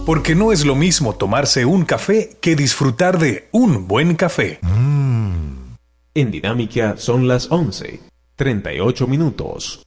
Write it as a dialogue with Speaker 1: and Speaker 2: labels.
Speaker 1: Porque no es lo mismo tomarse un café que disfrutar de un buen café.
Speaker 2: En Dinámica son las 11:38.